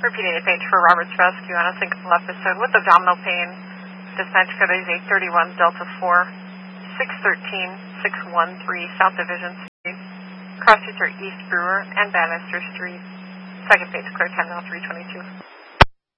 Repeating a page for Robert's Rescue on a syncopal episode with abdominal pain. Dispatch code is 831 Delta 4, 613 613 South Division Street. Cross streets are East Brewer and Bannister Street. Second page, clear 10 322.